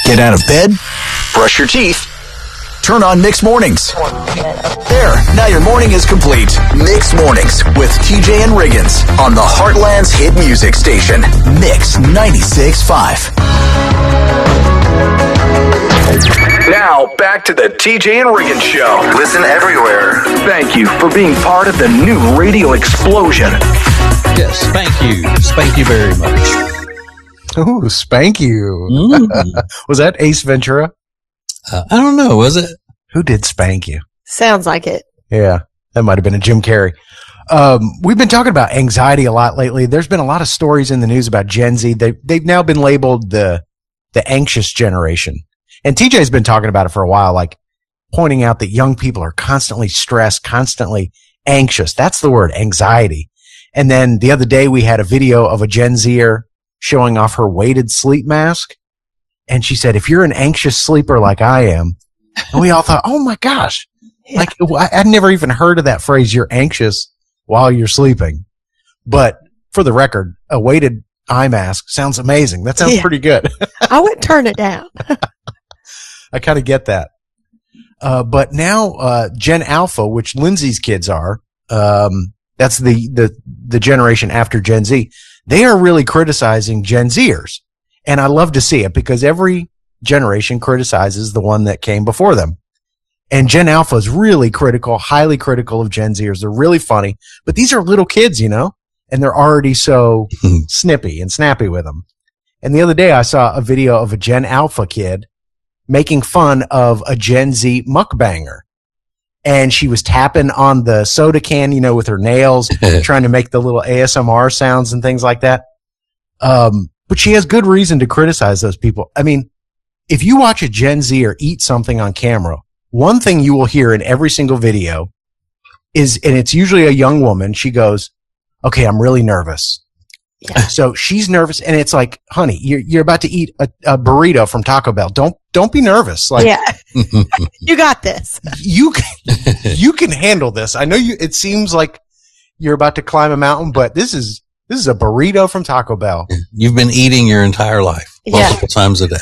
Get out of bed, brush your teeth, turn on Mix Mornings. There, now your morning is complete. Mix Mornings with TJ and Riggins on the Heartland's hit music station, Mix 96.5. Now, back to the TJ and Riggins show. Listen everywhere. Thank you for being part of the new radio explosion. Yes, thank you. Thank you very much. Ooh, spank you. Was that Ace Ventura? I don't know, was it? Who did spank you? Sounds like it. Yeah, that might have been a Jim Carrey. We've been talking about anxiety a lot lately. There's been a lot of stories in the news about Gen Z. They've now been labeled the anxious generation. And TJ's been talking about it for a while, like pointing out that young people are constantly stressed, constantly anxious. That's the word, anxiety. And then the other day we had a video of a Gen Zer showing off her weighted sleep mask. And she said, if you're an anxious sleeper like I am, and we all thought, oh my gosh, Yeah. like I'd never even heard of that phrase, you're anxious while you're sleeping. But for the record, a weighted eye mask sounds amazing. That sounds pretty good. I would turn it down. I kind of get that. But now, Gen Alpha, which Lindsay's kids are, that's the generation after Gen Z. They are really criticizing Gen Zers. And I love to see it because every generation criticizes the one that came before them. And Gen Alpha is really critical, highly critical of Gen Zers. They're really funny, but these are little kids, you know, and they're already so snippy and snappy with them. And the other day I saw a video of a Gen Alpha kid making fun of a Gen Z mukbanger. And she was tapping on the soda can, you know, with her nails, trying to make the little ASMR sounds and things like that. But she has good reason to criticize those people. I mean, if you watch a Gen Zer eat something on camera, one thing you will hear in every single video is, and it's usually a young woman, she goes, okay, I'm really nervous. Yeah. So she's nervous, and it's like, honey, you're about to eat a burrito from Taco Bell. Don't be nervous. Like, Yeah. You got this. you can handle this. I know it seems like you're about to climb a mountain, but this is a burrito from Taco Bell. You've been eating your entire life, multiple times a day.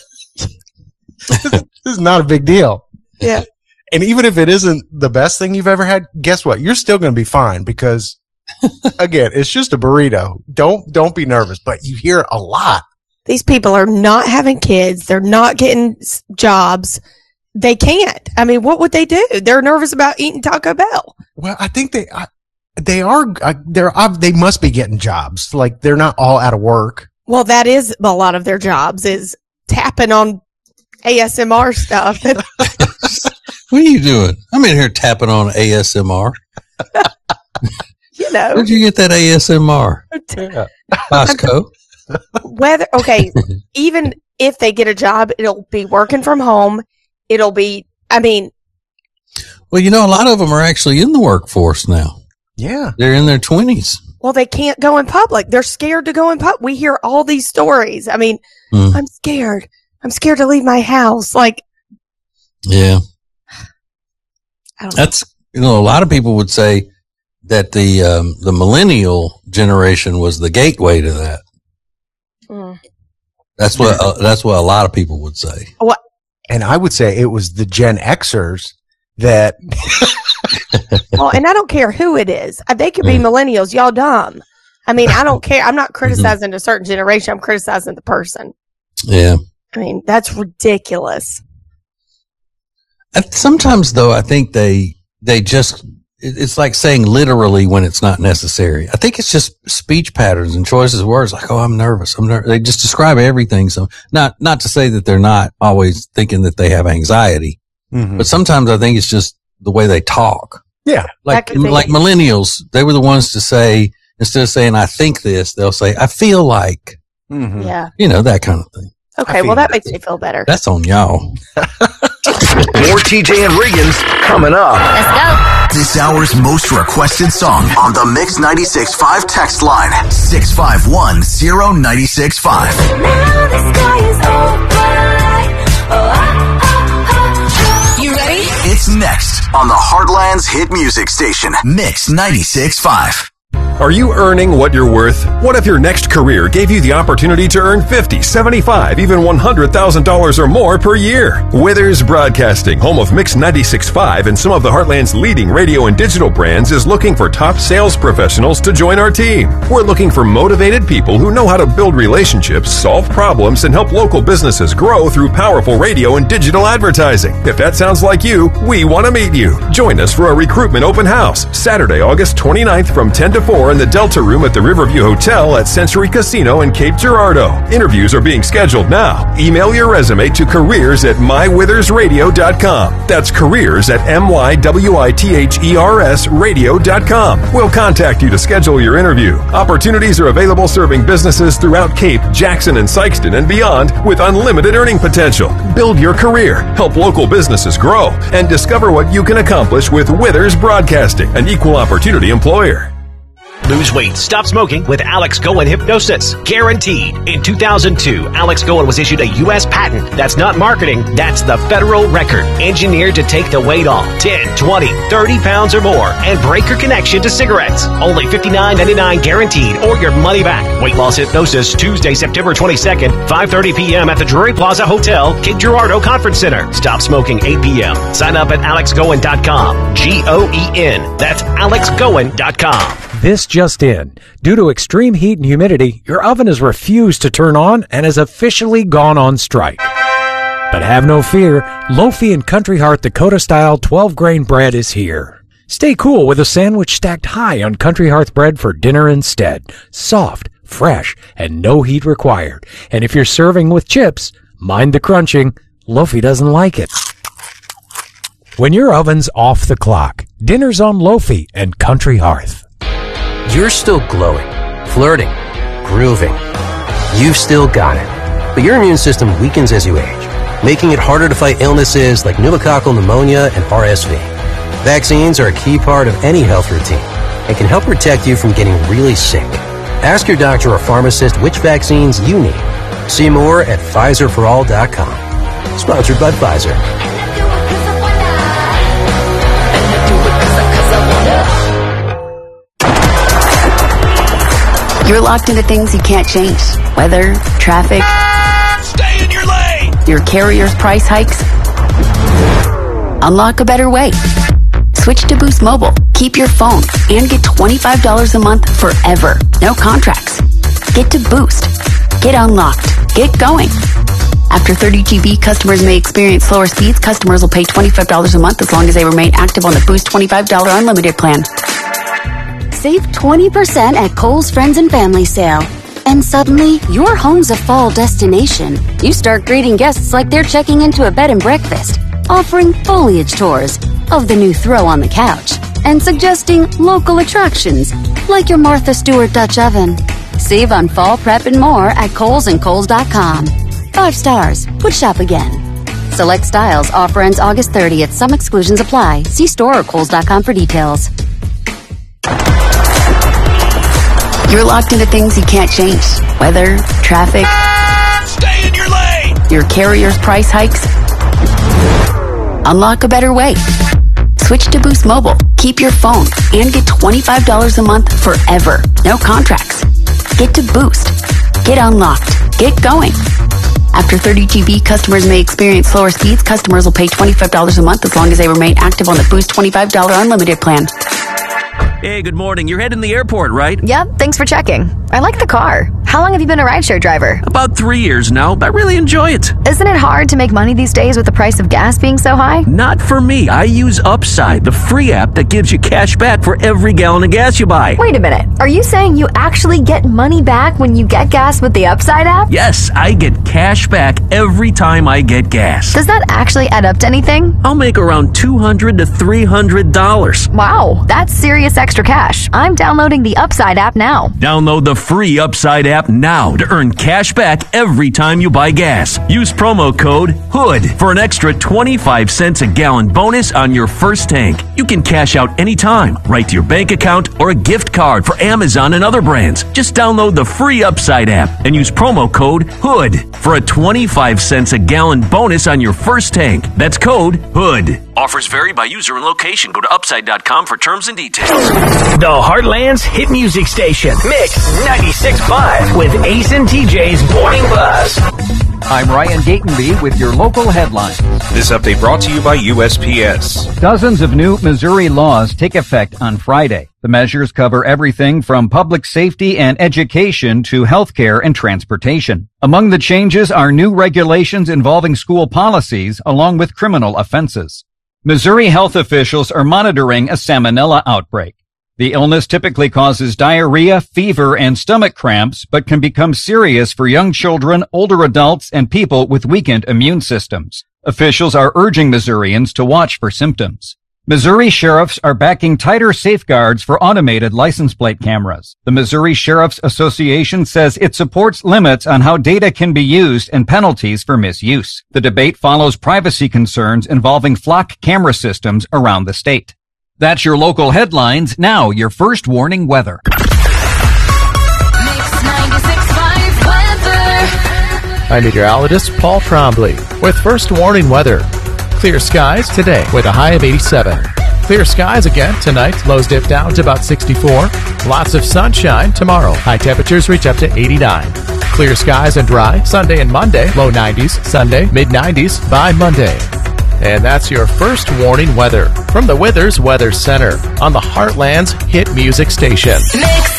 This is not a big deal. Yeah. And even if it isn't the best thing you've ever had, guess what? You're still going to be fine because, again, it's just a burrito. Don't be nervous, but you hear it a lot. These people are not having kids. They're not getting jobs. They can't. I mean, what would they do? They're nervous about eating Taco Bell. Well, I think they must be getting jobs. Like, they're not all out of work. Well, that is a lot of their jobs is tapping on ASMR stuff. What are you doing? I'm in here tapping on ASMR. You know. Where'd you get that ASMR? Costco. Even if they get a job, it'll be working from home. It'll be, Well, you know, a lot of them are actually in the workforce now. Yeah. They're in their 20s. well, they can't go in public. They're scared to go in public. We hear all these stories. I mean, I'm scared. I'm scared to leave my house. Like, Yeah. I don't know. That's, you know, a lot of people would say that the millennial generation was the gateway to that. That's what a lot of people would say. What? And I would say it was the Gen Xers that. Well, and I don't care who it is. They could be millennials. Y'all dumb. I mean, I don't care. I'm not criticizing a certain generation. I'm criticizing the person. Yeah. I mean, that's ridiculous. Sometimes, though, I think they just, it's like saying literally when it's not necessary. I think it's just speech patterns and choices of words like, oh, I'm nervous. They just describe everything. So not to say that they're not always thinking that they have anxiety, but sometimes I think it's just the way they talk. Yeah. Like millennials, they were the ones to say, instead of saying, I think this, they'll say, I feel like, Yeah. you know, that kind of thing. Okay. Well, that makes me feel better. That's on y'all. More TJ and Riggins coming up. Let's go. This hour's most requested song on the Mix 96.5 text line, 651-0965. Now the sky is open. You ready? It's next on the Heartland's hit music station, Mix 96.5. Are you earning what you're worth? What if your next career gave you the opportunity to earn $50, $75, even $100,000 or more per year? Withers Broadcasting, home of Mix 96.5 and some of the Heartland's leading radio and digital brands, is looking for top sales professionals to join our team. We're looking for motivated people who know how to build relationships, solve problems, and help local businesses grow through powerful radio and digital advertising. If that sounds like you, we want to meet you. Join us for a recruitment open house, Saturday, August 29th from 10 to 4 in the Delta Room at the Riverview Hotel at Century Casino in Cape Girardeau. Interviews are being scheduled now. Email your resume to careers@mywithersradio.com. That's careers@mywithersradio.com. We'll contact you to schedule your interview. Opportunities are available serving businesses throughout Cape, Jackson, and Sykeston and beyond with unlimited earning potential. Build your career, help local businesses grow, and discover what you can accomplish with Withers Broadcasting, an equal opportunity employer. Lose weight, stop smoking with Alex Goen Hypnosis. Guaranteed. In 2002, Alex Goen was issued a U.S. patent. That's not marketing, that's the federal record. Engineered to take the weight off 10, 20, 30 pounds or more and break your connection to cigarettes. Only $59.99 guaranteed or your money back. Weight Loss Hypnosis, Tuesday, September 22nd, 5:30 p.m. at the Drury Plaza Hotel, Cape Girardeau Conference Center. Stop smoking 8 p.m. Sign up at alexgoen.com. G-O-E-N. That's alexgoen.com. This just in. Due to extreme heat and humidity, your oven has refused to turn on and has officially gone on strike. But have no fear, Lofi and Country Hearth Dakota-style 12-grain bread is here. Stay cool with a sandwich stacked high on Country Hearth bread for dinner instead. Soft, fresh, and no heat required. And if you're serving with chips, mind the crunching. Lofi doesn't like it. When your oven's off the clock, dinner's on Lofi and Country Hearth. You're still glowing, flirting, grooving. You've still got it. But your immune system weakens as you age, making it harder to fight illnesses like pneumococcal pneumonia and RSV. Vaccines are a key part of any health routine and can help protect you from getting really sick. Ask your doctor or pharmacist which vaccines you need. See more at PfizerForAll.com. Sponsored by Pfizer. You're locked into things you can't change. Weather, traffic. Stay in your lane! Your carrier's price hikes. Unlock a better way. Switch to Boost Mobile. Keep your phone and get $25 a month forever. No contracts. Get to Boost. Get unlocked. Get going. After 30 GB, customers may experience slower speeds. Customers will pay $25 a month as long as they remain active on the Boost $25 unlimited plan. Save 20% at Kohl's Friends and Family Sale. And suddenly, your home's a fall destination. You start greeting guests like they're checking into a bed and breakfast, offering foliage tours of the new throw on the couch, and suggesting local attractions like your Martha Stewart Dutch oven. Save on fall prep and more at Kohl's and Kohl's.com. 5 stars. Would shop again. Select styles. Offer ends August 30th. Some exclusions apply. See store or Kohl's.com for details. You're locked into things you can't change. Weather, traffic. Stay in your lane! Your carrier's price hikes. Unlock a better way. Switch to Boost Mobile. Keep your phone and get $25 a month forever. No contracts. Get to Boost. Get unlocked. Get going. After 30 GB, customers may experience slower speeds. Customers will pay $25 a month as long as they remain active on the Boost $25 unlimited plan. Hey, good morning. You're heading to the airport, right? Yep, thanks for checking. I like the car. How long have you been a rideshare driver? About 3 years now, but I really enjoy it. Isn't it hard to make money these days with the price of gas being so high? Not for me. I use Upside, the free app that gives you cash back for every gallon of gas you buy. Wait a minute. Are you saying you actually get money back when you get gas with the Upside app? Yes, I get cash back every time I get gas. Does that actually add up to anything? I'll make around $200 to $300. Wow, that's serious extra cash. I'm downloading the Upside app now. Download the free Upside app app now to earn cash back every time you buy gas. Use promo code HOOD for an extra 25 cents a gallon bonus on your first tank. You can cash out anytime, right to your bank account or a gift card for Amazon and other brands. Just download the free Upside app and use promo code HOOD for a 25 cents a gallon bonus on your first tank. That's code HOOD. Offers vary by user and location. Go to upside.com for terms and details. The Heartland's hit music station, Mix 96.5 with Ace and TJ's Morning Buzz. I'm Ryan Gatenby with your local headlines. This update brought to you by USPS. Dozens of new Missouri laws take effect on Friday. The measures cover everything from public safety and education to healthcare and transportation. Among the changes are new regulations involving school policies along with criminal offenses. Missouri health officials are monitoring a salmonella outbreak. The illness typically causes diarrhea, fever, and stomach cramps, but can become serious for young children, older adults, and people with weakened immune systems. Officials are urging Missourians to watch for symptoms. Missouri sheriffs are backing tighter safeguards for automated license plate cameras. The Missouri Sheriff's Association says it supports limits on how data can be used and penalties for misuse. The debate follows privacy concerns involving flock camera systems around the state. That's your local headlines. Now, your first warning weather. Mix 96.5 weather. I'm meteorologist Paul Trombley with first warning weather. Clear skies today with a high of 87. Clear skies again tonight. Lows dip down to about 64. Lots of sunshine tomorrow. High temperatures reach up to 89. Clear skies and dry Sunday and Monday. Low 90s. Sunday, mid 90s by Monday. And that's your first warning weather from the Withers Weather Center on the Heartland's hit music station. Mix